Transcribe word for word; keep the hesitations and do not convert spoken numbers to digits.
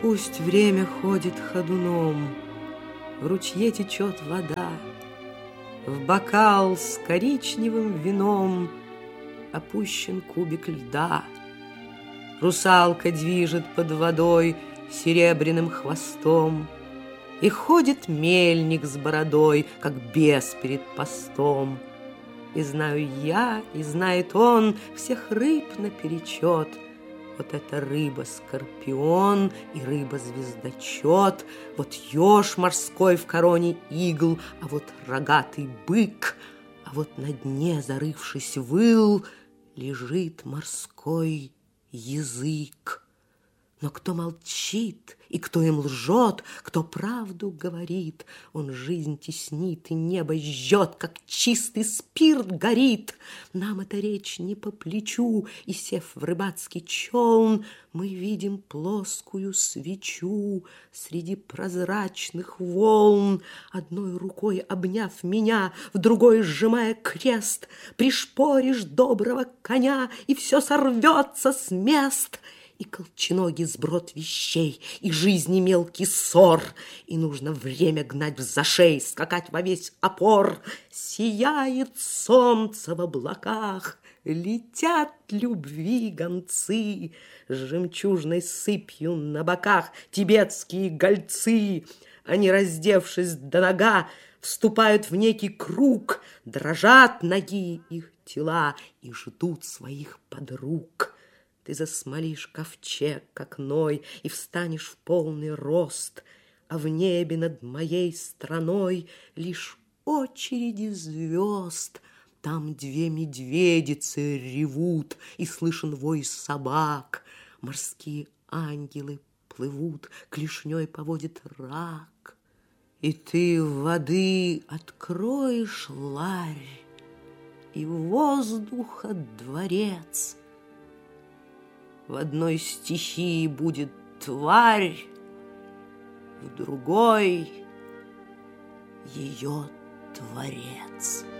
Пусть время ходит ходуном, в ручье течет вода, в бокал с коричневым вином опущен кубик льда. Русалка движет под водой серебряным хвостом, и ходит мельник с бородой, как бес перед постом. И знаю я, и знает он всех рыб наперечет. Вот это рыба-скорпион и рыба-звездочет, вот еж морской в короне игл, а вот рогатый бык, а вот на дне, зарывшись в ил, лежит морской язык. Но кто молчит и кто им лжет, кто правду говорит, он жизнь теснит и небо жжет, как чистый спирт горит. Нам эта речь не по плечу, и, сев в рыбацкий челн, мы видим плоскую свечу среди прозрачных волн. Одной рукой обняв меня, в другой сжимая крест, пришпоришь доброго коня, и все сорвется с мест. И колченогий сброд вещей, и жизни мелкий ссор, и нужно время гнать в зашей, скакать во весь опор. Сияет солнце в облаках, летят любви гонцы, с жемчужной сыпью на боках тибетские гольцы. Они, раздевшись до нога, вступают в некий круг, дрожат ноги их тела и ждут своих подруг. Ты засмолишь ковчег, как Ной, и встанешь в полный рост, а в небе над моей страной лишь очереди звезд. Там две медведицы ревут, и слышен вой собак. Морские ангелы плывут, клешней поводит рак. И ты в воды откроешь ларь, и воздуха дворец. В одной стихии будет тварь, в другой ее творец.